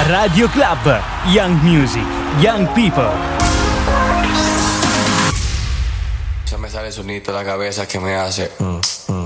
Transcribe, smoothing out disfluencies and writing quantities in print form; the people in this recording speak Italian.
Radio Club, Young Music, Young People. Se me sale el sonito de la cabeza que me hace